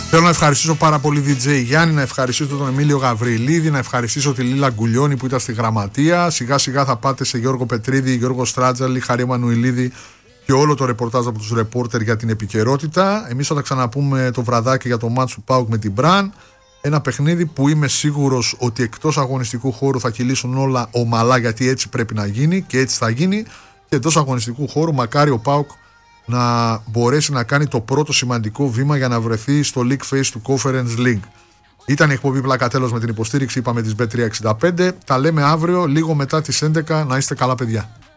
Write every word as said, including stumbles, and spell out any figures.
Θέλω να ευχαριστήσω πάρα πολύ ντι τζέι Γιάννη, να ευχαριστήσω τον Εμίλιο Γαβριλίδη, να ευχαριστήσω τη Λίλα Γκουλιώνη που ήταν στη γραμματεία. Σιγά σιγά θα πάτε σε Γιώργο Πετρίδη, Γιώργο Στράτζαλη, Χαρή Μανουηλίδη και όλο το ρεπορτάζ από τους ρεπόρτερ για την επικαιρότητα. Εμείς θα τα ξαναπούμε το βραδάκι για το μάτς του ΠΑΟΚ με την Μπραν. Ένα παιχνίδι που είμαι σίγουρος ότι εκτός αγωνιστικού χώρου θα κυλήσουν όλα ομαλά, γιατί έτσι πρέπει να γίνει και έτσι θα γίνει. Και εντός αγωνιστικού χώρου μακάρι ο ΠΑΟΚ να μπορέσει να κάνει το πρώτο σημαντικό βήμα για να βρεθεί στο League Phase του Conference League. Ήταν η εκπομπή Πλακατέλος με την υποστήριξη, είπαμε, της μπετ τριακόσια εξήντα πέντε. Τα λέμε αύριο λίγο μετά τις έντεκα. Να είστε καλά, παιδιά.